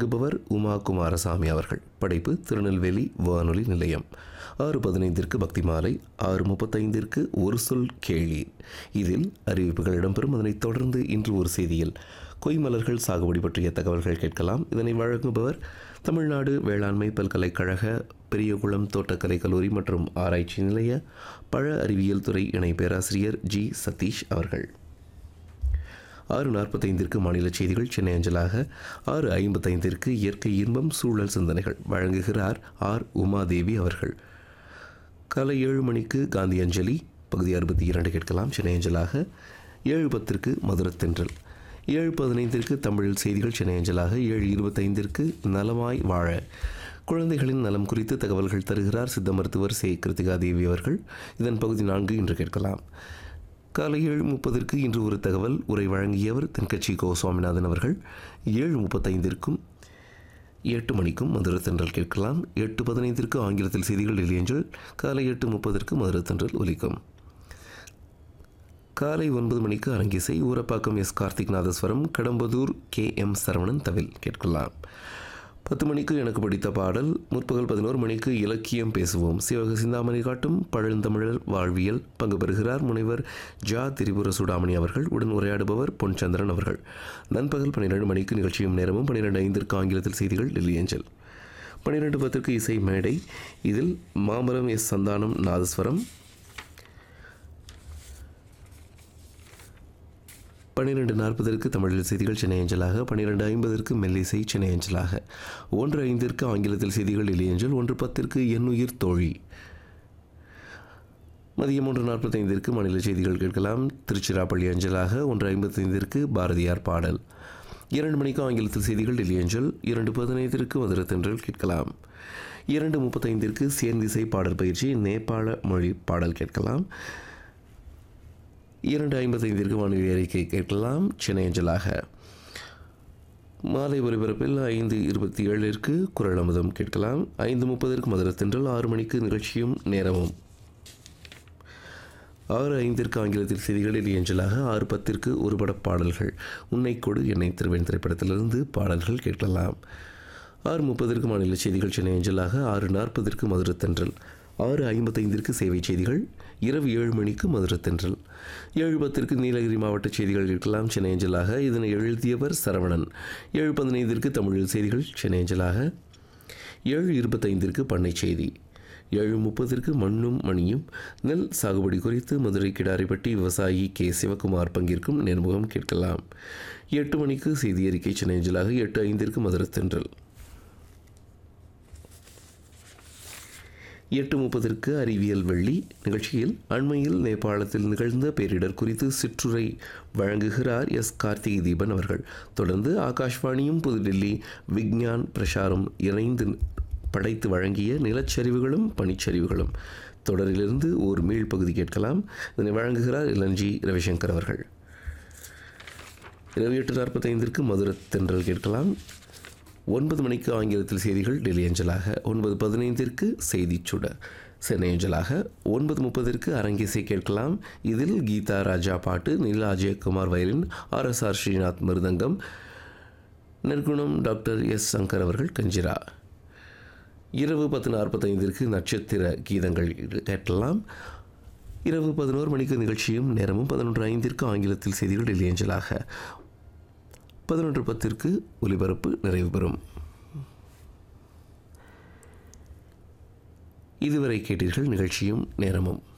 வழங்குபவர் உமா குமாரசாமி அவர்கள். படைப்பு திருநெல்வேலி வானொலி நிலையம். 6:15 பக்தி மாலை, 6:35 ஒரு சொல் கேளி. இதில் அறிவிப்புகள் இடம்பெறும். அதனைத் தொடர்ந்து இன்று ஒரு செய்தியில் கொய்மலர்கள் சாகுபடி பற்றிய தகவல்கள் கேட்கலாம். இதனை வழங்குபவர் தமிழ்நாடு வேளாண்மை பல்கலைக்கழக பெரியகுளம் தோட்டக்கலை கல்லூரி மற்றும் ஆராய்ச்சி நிலைய பழ அறிவியல் துறை இணை பேராசிரியர் ஜி சதீஷ் அவர்கள். 6:45 மாநில செய்திகள் சென்னை அஞ்சலாக. 6:55 இயற்கை இன்பம் சூழல் சிந்தனைகள் வழங்குகிறார் ஆர் உமாதேவி அவர்கள். காலை 7 மணிக்கு காந்தி அஞ்சலி பகுதி 62 கேட்கலாம் சென்னை அஞ்சலாக. 7:10 மதுரத்தென்றல். 7:15 தமிழில் செய்திகள் சென்னை அஞ்சலாக. 7:25 நலமாய் வாழ குழந்தைகளின் நலம் குறித்து தகவல்கள் தருகிறார் சித்த மருத்துவர் சே கிருத்திகா தேவி அவர்கள். இதன் பகுதி 4 இன்று கேட்கலாம். காலை 7:30 இன்று ஒரு தகவல் உரை வழங்கியவர் தென்கட்சி கோ சுவாமிநாதன் அவர்கள். 7:35 8 மணிக்கும் மதுரத்தென்றல் கேட்கலாம். 8:15 ஆங்கிலத்தில் செய்திகள் டெல்லி அஞ்சல். காலை 8:30 மதுரத்தென்றல் ஒலிக்கும். காலை 9 மணிக்கு அரங்கிசை ஊரப்பாக்கம் எஸ் கார்த்திக் நாதஸ்வரம், கடம்பதூர் கே எம் சரவணன் தவில் கேட்கலாம். 10 மணிக்கு எனக்கு பிடித்த பாடல். முற்பகல் 11 மணிக்கு இலக்கியம் பேசுவோம் சிவக சிந்தாமணி காட்டும் பழந்தமிழர் வாழ்வியல். பங்கு பெறுகிறார் முனைவர் ஜா திரிபுர சுடாமணி அவர்கள். உடன் உரையாடுபவர் பொன்சந்திரன் அவர்கள். நண்பகல் 12 மணிக்கு நிகழ்ச்சியும் நேரமும். 12:05 ஆங்கிலத்தில் செய்திகள் டெல்லி அஞ்சல். 12:10 இசை மேடை. இதில் மாமரம் எஸ் சந்தானம் நாதஸ்வரம். 12:40 தமிழில் செய்திகள் சென்னை அஞ்சலாக. 12:50 மெல்லிசை சென்னை அஞ்சலாக. 1:05 ஆங்கிலத்தில் செய்திகள் டெல்லி அஞ்சல். 1:10 எண்ணுயிர் தோழி. மதியம் 1:45 மாநில செய்திகள் கேட்கலாம் திருச்சிராப்பள்ளி அஞ்சலாக. 1:55 பாரதியார் பாடல். 2 மணிக்கு ஆங்கிலத்தில் செய்திகள் டெல்லி அஞ்சல். 2:15 மதுரத்தென்றல் கேட்கலாம். 2:35 சேர்ந்திசை பாடல் பயிற்சி நேபாள மொழி பாடல் கேட்கலாம். 2:55 வானிலை அறிக்கை கேட்கலாம் சென்னை அஞ்சலாக. மாலை ஒலிபரப்பில் 5:27 குரல் அமுதம் கேட்கலாம். 5:30 மதுரத்தென்றல். 6 மணிக்கு நிகழ்ச்சியும் நேரமும். 6:05 ஆங்கிலத்தில் செய்திகள் டெல்லி அஞ்சலாக. 6:10 ஒரு பட பாடல்கள். உன்னை கொடு என்னை திருவேன் திரைப்படத்திலிருந்து பாடல்கள் கேட்கலாம். 6:30 மாநில செய்திகள் சென்னை அஞ்சலாக. 6:40 மதுரத்தென்றல். 6:55 சேவை செய்திகள். இரவு 7 மணிக்கு மதுரத்தென்றல். 7:10 நீலகிரி மாவட்ட செய்திகள் கேட்கலாம் சென்னை அஞ்சலாக. இதனை எழுதியவர் சரவணன். 7:15 தமிழில் செய்திகள் சென்னை அஞ்சலாக. 7:25 பண்ணை செய்தி. 7:30 மண்ணும் மணியும் நெல் சாகுபடி குறித்து மதுரை கிடாரிப்பட்டி விவசாயி கே சிவகுமார் பங்கேற்கும் நேர்முகம் கேட்கலாம். 8 மணிக்கு செய்தி அறிக்கை சென்னை அஞ்சலாக. 8:05 மதுரத்தென்றல். 8:30 அறிவியல் வெள்ளி நிகழ்ச்சியில் அண்மையில் நேபாளத்தில் நிகழ்ந்த பேரிடர் குறித்து சிற்றுரை வழங்குகிறார் எஸ் கார்த்திகை தீபன் அவர்கள். தொடர்ந்து ஆகாஷ்வாணியும் புதுடெல்லி விக்ஞான் பிரசாரம் இணைந்து படைத்து வழங்கிய நிலச்சரிவுகளும் பனிச்சரிவுகளும் தொடரிலிருந்து ஒரு மீள் பகுதி கேட்கலாம். இதனை வழங்குகிறார் இளஞ்சி ரவிசங்கர் அவர்கள். இரவு 8:45 மதுரத்தென்றல் கேட்கலாம். 9 மணிக்கு ஆங்கிலத்தில் செய்திகள் டெல்லி அஞ்சலாக. 9:15 செய்தி சுட சென்னை அஞ்சலாக. 9:30 அரங்கிசை கேட்கலாம். இதில் கீதா ராஜா பாட்டு, நீலா அஜயகுமார் வயலின், RSR ஸ்ரீநாத் மிருதங்கம், நற்குணம் டாக்டர் எஸ் சங்கர் அவர்கள் கஞ்சிரா. இரவு 10:45 நட்சத்திர கீதங்கள் கேட்கலாம். இரவு 11 மணிக்கு நிகழ்ச்சியும் நேரமும். 11:05 ஆங்கிலத்தில் செய்திகள் டெல்லி அஞ்சலாக. 11:10 ஒலிபரப்பு நிறைவு பெறும். இதுவரை கேட்டீர்கள் நிகழ்ச்சியும் நேரமும்.